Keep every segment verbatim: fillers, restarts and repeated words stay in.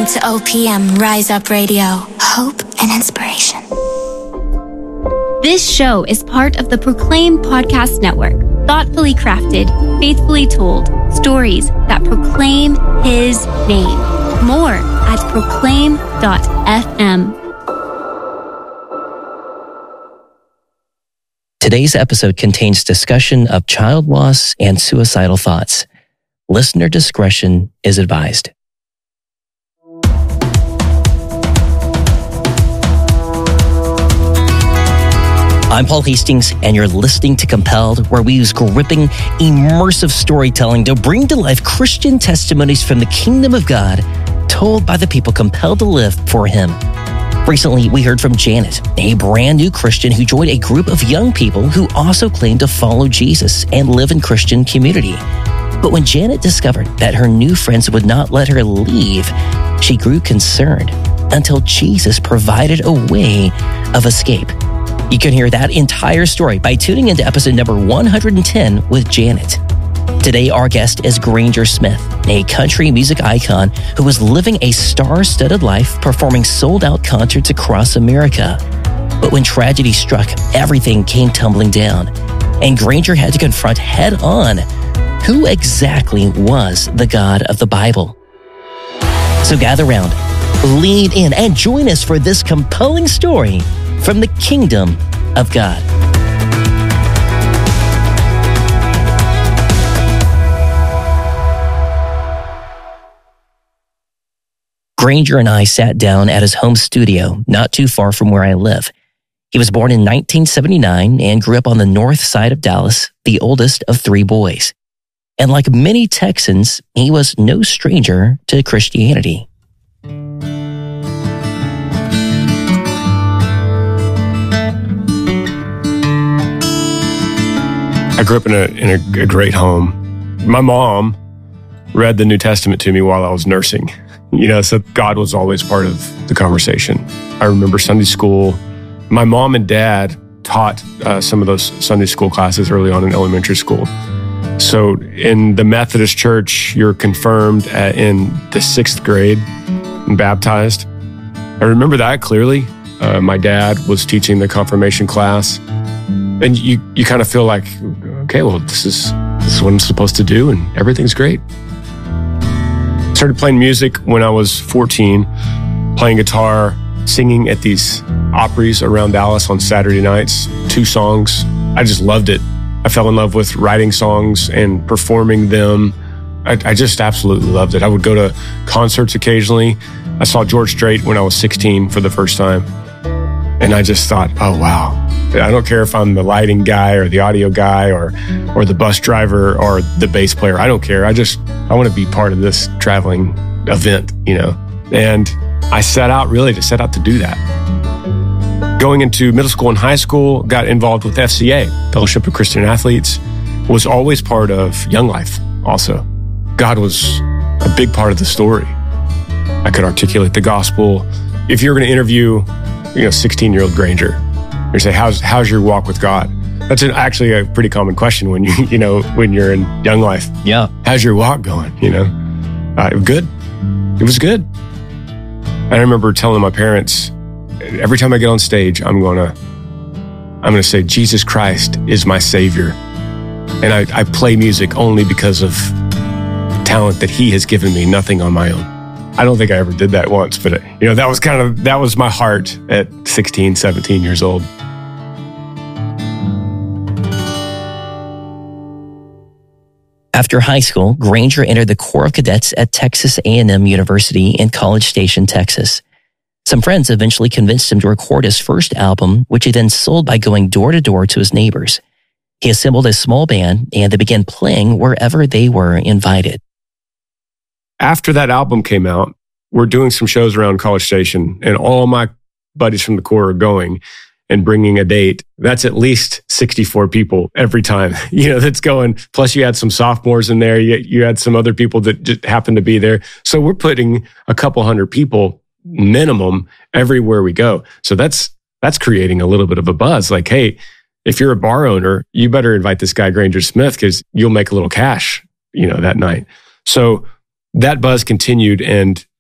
to O P M Rise Up Radio. Hope and inspiration. This show is part of the Proclaim Podcast Network. Thoughtfully crafted, faithfully told, stories that proclaim His name. More at proclaim dot f m. Today's episode contains discussion of child loss and suicidal thoughts. Listener discretion is advised. I'm Paul Hastings, and you're listening to Compelled, where we use gripping, immersive storytelling to bring to life Christian testimonies from the kingdom of God, told by the people compelled to live for Him. Recently, we heard from Janet, a brand new Christian who joined a group of young people who also claimed to follow Jesus and live in Christian community. But when Janet discovered that her new friends would not let her leave, she grew concerned until Jesus provided a way of escape. You can hear that entire story by tuning into episode number one hundred ten with Janet. Today, our guest is Granger Smith, a country music icon who was living a star-studded life performing sold-out concerts across America. But when tragedy struck, everything came tumbling down, and Granger had to confront head-on who exactly was the God of the Bible. So gather round, lean in, and join us for this compelling story from the kingdom of God. Granger and I sat down at his home studio, not too far from where I live. He was born in nineteen seventy-nine and grew up on the north side of Dallas, the oldest of three boys. And like many Texans, he was no stranger to Christianity. I grew up in a in a, a great home. My mom read the New Testament to me while I was nursing. You know, so God was always part of the conversation. I remember Sunday school. My mom and dad taught uh, some of those Sunday school classes early on in elementary school. So in the Methodist Church, you're confirmed at, in the sixth grade and baptized. I remember that clearly. Uh, my dad was teaching the confirmation class. And you, you kind of feel like, okay, well, this is, this is what I'm supposed to do, and everything's great. Started playing music when I was fourteen, playing guitar, singing at these Opries around Dallas on Saturday nights, two songs. I just loved it. I fell in love with writing songs and performing them. I, I just absolutely loved it. I would go to concerts occasionally. I saw George Strait when I was sixteen for the first time. And I just thought, oh, wow. I don't care if I'm the lighting guy or the audio guy or or the bus driver or the bass player. I don't care. I just, I want to be part of this traveling event, you know. And I set out really to set out to do that. Going into middle school and high school, got involved with F C A, Fellowship of Christian Athletes, was always part of Young Life also. God was a big part of the story. I could articulate the gospel. If you're going to interview, you know, sixteen-year-old Granger, you say, how's how's your walk with God? That's an, actually a pretty common question when you you know when you're in Young Life. Yeah, how's your walk going? You know, uh, good. It was good. I remember telling my parents, every time I get on stage, I'm gonna I'm gonna say Jesus Christ is my Savior, and I, I play music only because of talent that He has given me, nothing on my own. I don't think I ever did that once, but you know, that was kind of, that was my heart at sixteen, seventeen years old. After high school, Granger entered the Corps of Cadets at Texas A and M University in College Station, Texas. Some friends eventually convinced him to record his first album, which he then sold by going door to door to his neighbors. He assembled a small band, and they began playing wherever they were invited. After that album came out, we're doing some shows around College Station, and all my buddies from the Corps are going and bringing a date. That's at least sixty-four people every time, you know, that's going. Plus you had some sophomores in there. You, you had some other people that just happened to be there. So we're putting a couple hundred people minimum everywhere we go. So that's, that's creating a little bit of a buzz. Like, hey, if you're a bar owner, you better invite this guy, Granger Smith, because you'll make a little cash, you know, that night. So that buzz continued, and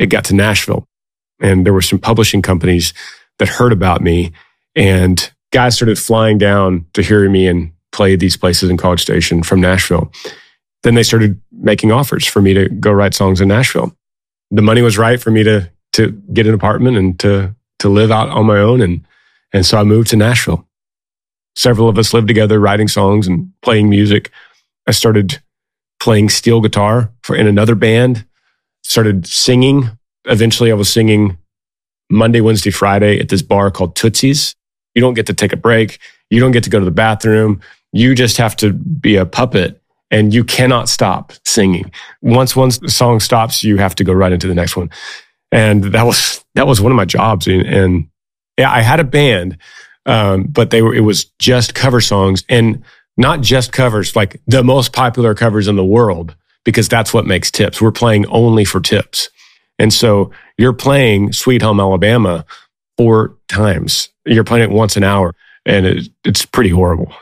it got to Nashville. And there were some publishing companies that heard about me, and guys started flying down to hear me and play these places in College Station from Nashville. Then they started making offers for me to go write songs in Nashville. The money was right for me to to get an apartment and to to live out on my own. And and so I moved to Nashville. Several of us lived together, writing songs and playing music. I started playing steel guitar for in another band, started singing. Eventually I was singing Monday, Wednesday, Friday at this bar called Tootsie's. You don't get to take a break. You don't get to go to the bathroom. You just have to be a puppet, and you cannot stop singing. Once one song stops, you have to go right into the next one. And that was that was one of my jobs. And, and yeah, I had a band, um, but they were it was just cover songs, and not just covers, like the most popular covers in the world, because that's what makes tips. We're playing only for tips. And so you're playing Sweet Home Alabama four times. You're playing it once an hour, and it, it's pretty horrible.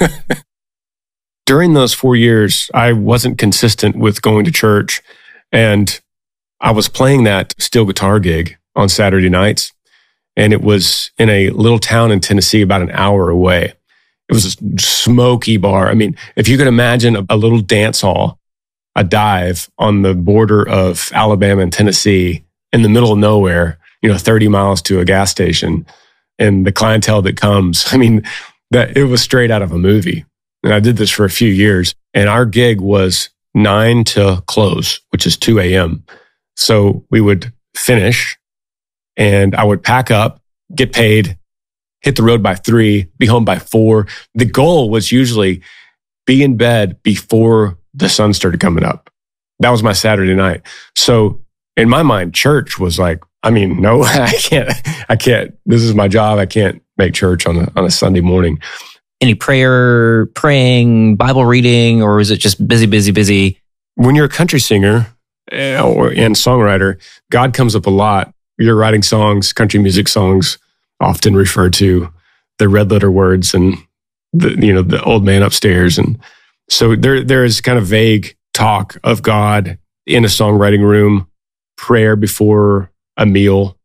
During those four years, I wasn't consistent with going to church, and I was playing that steel guitar gig on Saturday nights, and it was in a little town in Tennessee about an hour away. It was a smoky bar. I mean, if you could imagine a, a little dance hall, a dive on the border of Alabama and Tennessee in the middle of nowhere, you know, thirty miles to a gas station, and the clientele that comes, I mean, that it was straight out of a movie. And I did this for a few years, and our gig was nine to close, which is two a.m. So we would finish, and I would pack up, get paid, hit the road by three, be home by four. The goal was usually be in bed before the sun started coming up. That was my Saturday night. So in my mind, church was like, I mean, no, I can't, I can't, this is my job. I can't make church on a, on a Sunday morning. Any prayer, praying, Bible reading, or is it just busy, busy, busy? When you're a country singer or and songwriter, God comes up a lot. You're writing songs, country music songs, often refer to the red letter words and the, you know, the old man upstairs. And so there, there is kind of vague talk of God in a songwriting room, prayer before a meal,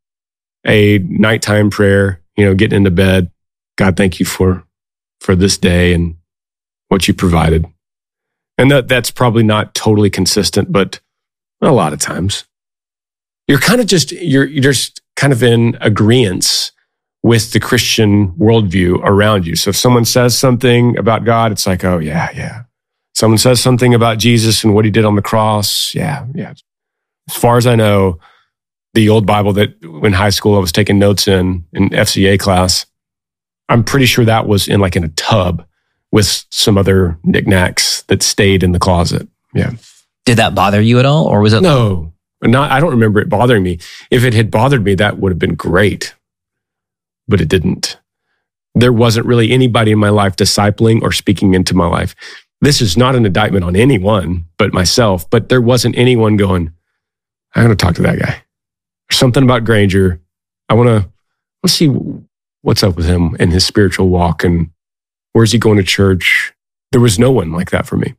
a nighttime prayer, you know, getting into bed. God, thank you for, for this day and what you provided. And that, that's probably not totally consistent, but a lot of times you're kind of just, you're, you're just kind of in agreeance with the Christian worldview around you. So if someone says something about God, it's like, oh yeah, yeah. Someone says something about Jesus and what he did on the cross. Yeah, yeah. As far as I know, the old Bible that in high school I was taking notes in, in F C A class, I'm pretty sure that was in like in a tub with some other knickknacks that stayed in the closet. Yeah. Did that bother you at all? Or was it? No, not, I don't remember it bothering me. If it had bothered me, that would have been great, but it didn't. There wasn't really anybody in my life discipling or speaking into my life. This is not an indictment on anyone but myself, but there wasn't anyone going, I'm going to talk to that guy. There's something about Granger. I want to let's see what's up with him and his spiritual walk, and where's he going to church? There was no one like that for me.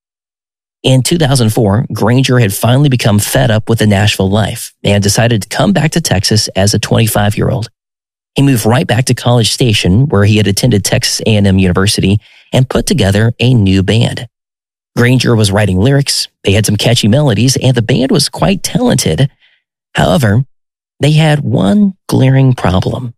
In two thousand four, Granger had finally become fed up with the Nashville life and decided to come back to Texas as a twenty-five-year-old. He moved right back to College Station, where he had attended Texas A and M University, and put together a new band. Granger was writing lyrics, they had some catchy melodies, and the band was quite talented. However, they had one glaring problem.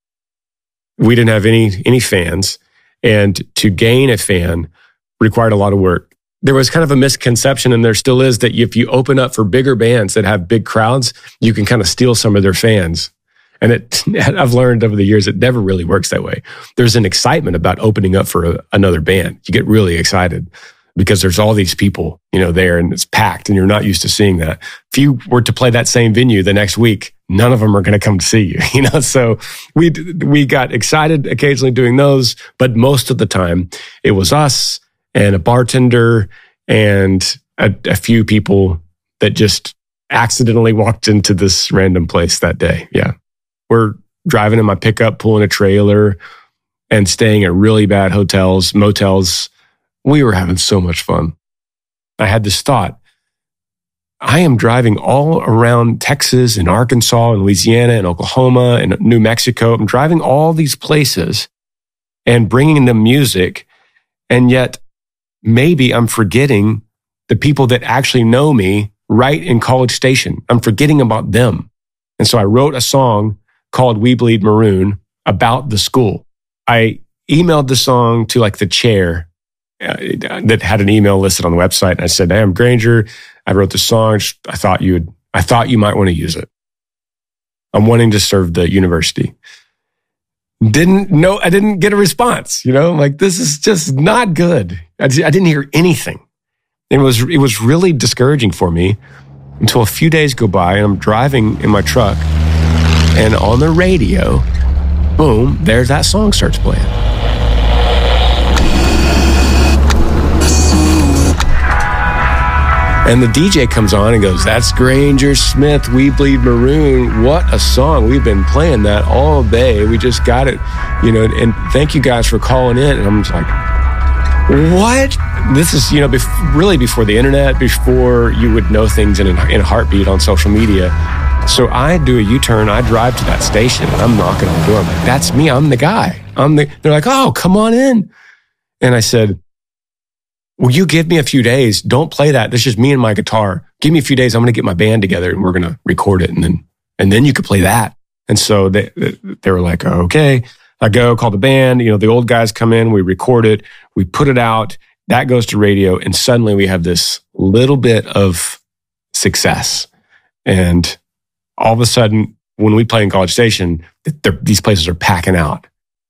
We didn't have any any fans, and to gain a fan required a lot of work. There was kind of a misconception, and there still is, that if you open up for bigger bands that have big crowds, you can kind of steal some of their fans. And it, I've learned over the years, it never really works that way. There's an excitement about opening up for a, another band. You get really excited because there's all these people, you know, there, and it's packed, and you're not used to seeing that. If you were to play that same venue the next week, none of them are going to come to see you, you know? So we, we got excited occasionally doing those, but most of the time it was us and a bartender and a, a few people that just accidentally walked into this random place that day. Yeah. We're driving in my pickup, pulling a trailer and staying at really bad hotels, motels. We were having so much fun. I had this thought, I am driving all around Texas and Arkansas and Louisiana and Oklahoma and New Mexico. I'm driving all these places and bringing them music. And yet maybe I'm forgetting the people that actually know me right in College Station. I'm forgetting about them. And so I wrote a song called We Bleed Maroon about the school. I emailed the song to like the chair uh, that had an email listed on the website. And I said, hey, I'm Granger. I wrote the song. I thought you would, I thought you might want to use it. I'm wanting to serve the university. Didn't know, I didn't get a response, you know, like this is just not good. I, I didn't hear anything. It was, it was really discouraging for me until a few days go by and I'm driving in my truck and on the radio, boom, there's that song starts playing. And the D J comes on and goes, that's Granger Smith, We Bleed Maroon. What a song. We've been playing that all day. We just got it, you know, and thank you guys for calling in. And I'm just like, what? This is, you know, bef- really before the internet, before you would know things in a, in a heartbeat on social media. So I do a U-turn, I drive to that station and I'm knocking on the door. I'm like, that's me, I'm the guy. I'm the, they're like, oh, come on in. And I said, will you give me a few days? Don't play that. This is just me and my guitar. Give me a few days. I'm going to get my band together and we're going to record it. And then, and then you could play that. And so they, they were like, oh, okay. I go call the band. You know, the old guys come in, we record it, we put it out. That goes to radio. And suddenly we have this little bit of success. And all of a sudden, when we play in College Station, these places are packing out.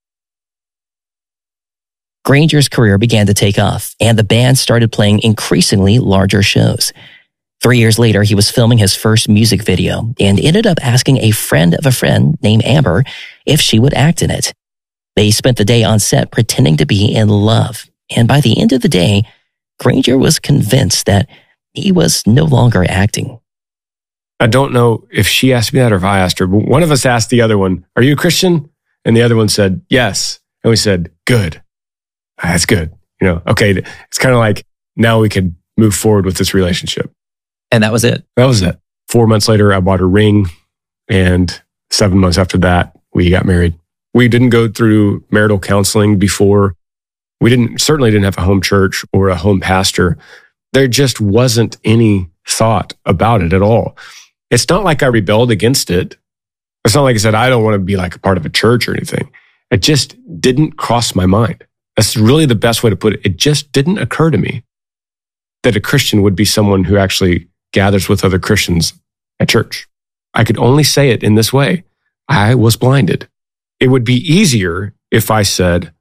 Granger's career began to take off, and the band started playing increasingly larger shows. Three years later, he was filming his first music video and ended up asking a friend of a friend named Amber if she would act in it. They spent the day on set pretending to be in love, and by the end of the day, Granger was convinced that he was no longer acting. I don't know if she asked me that or if I asked her, but one of us asked the other one, are you a Christian? And the other one said, yes. And we said, good. That's good. You know, okay. It's kind of like now we could move forward with this relationship. And that was it. That was it. Four months later, I bought a ring. And seven months after that, we got married. We didn't go through marital counseling before. We didn't, certainly didn't have a home church or a home pastor. There just wasn't any thought about it at all. It's not like I rebelled against it. It's not like I said, I don't want to be like a part of a church or anything. It just didn't cross my mind. That's really the best way to put it. It just didn't occur to me that a Christian would be someone who actually gathers with other Christians at church. I could only say it in this way. I was blinded. It would be easier if I said,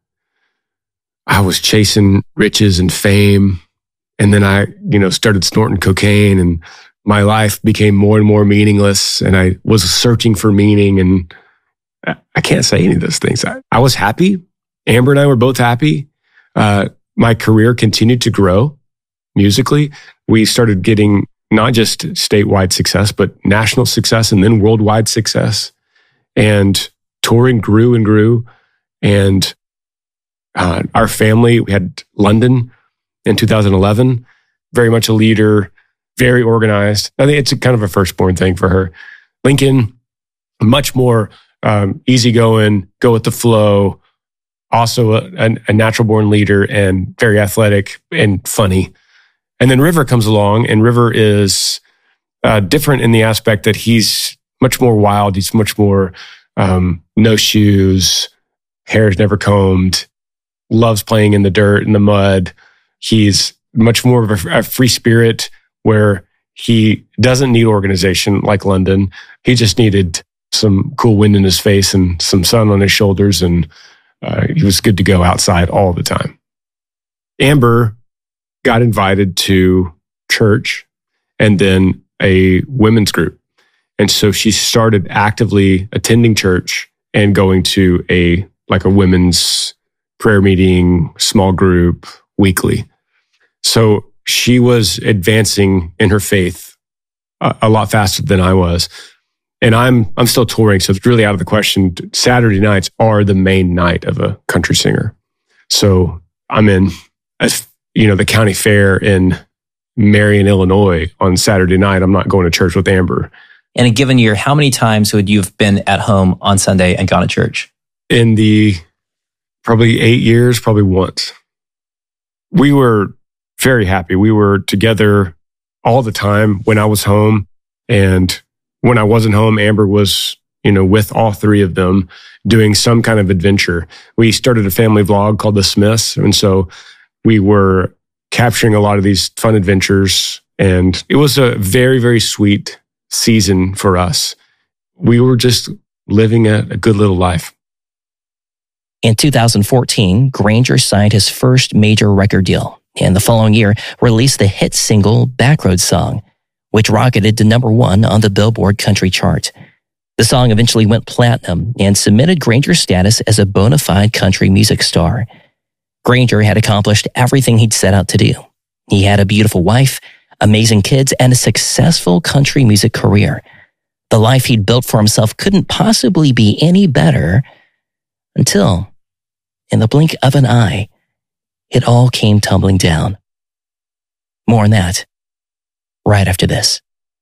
I was chasing riches and fame, and then I, you know, started snorting cocaine and my life became more and more meaningless and I was searching for meaning, and I can't say any of those things. I, I was happy. Amber and I were both happy. Uh, my career continued to grow musically. We started getting not just statewide success, but national success and then worldwide success. And touring grew and grew. And uh, our family, we had London in two thousand eleven, very much a leader, very organized. I think it's a kind of a firstborn thing for her. Lincoln, much more um, easygoing, go with the flow, also a, a natural born leader and very athletic and funny. And then River comes along, and River is uh, different in the aspect that he's much more wild. He's much more um, no shoes, hair's never combed, loves playing in the dirt and the mud. He's much more of a, a free spirit where he doesn't need organization like London. He just needed some cool wind in his face and some sun on his shoulders, and uh, he was good to go outside all the time. Amber got invited to church and then a women's group. And so she started actively attending church and going to a like a women's prayer meeting, small group, weekly. So she was advancing in her faith a, a lot faster than I was. And I'm I'm still touring, so it's really out of the question. Saturday nights are the main night of a country singer. So I'm in, as you know, the county fair in Marion, Illinois on Saturday night, I'm not going to church with Amber. In a given year, how many times would you have been at home on Sunday and gone to church? In the probably eight years, probably once. We were very happy. We were together all the time when I was home. And when I wasn't home, Amber was, you know, with all three of them doing some kind of adventure. We started a family vlog called The Smiths. And so we were capturing a lot of these fun adventures. And it was a very, very sweet season for us. We were just living a, a good little life. In two thousand fourteen, Granger signed his first major record deal, and the following year released the hit single Backroad Song, which rocketed to number one on the Billboard country chart. The song eventually went platinum and cemented Granger's status as a bona fide country music star. Granger had accomplished everything he'd set out to do. He had a beautiful wife, amazing kids, and a successful country music career. The life he'd built for himself couldn't possibly be any better until, in the blink of an eye, it all came tumbling down. More on that right after this.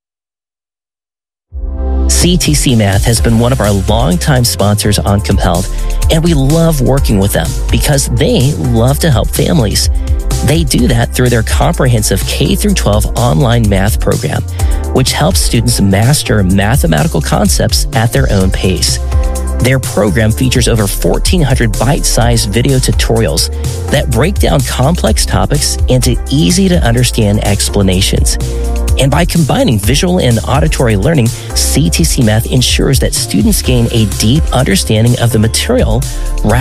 C T C Math has been one of our longtime sponsors on Compelled, and we love working with them because they love to help families. They do that through their comprehensive K through twelve online math program, which helps students master mathematical concepts at their own pace. Their program features over fourteen hundred bite-sized video tutorials that break down complex topics into easy-to-understand explanations. And by combining visual and auditory learning, C T C Math ensures that students gain a deep understanding of the material